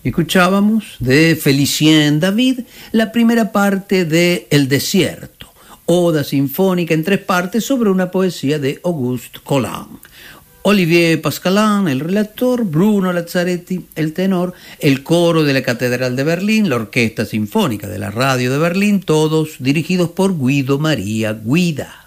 Escuchábamos de Félicien David la primera parte de El Desierto, oda sinfónica en 3 partes sobre una poesía de Auguste Colin. Olivier Pascalin, el relator, Bruno Lazzaretti, el tenor, el coro de la Catedral de Berlín, la Orquesta Sinfónica de la Radio de Berlín, todos dirigidos por Guido María Guida.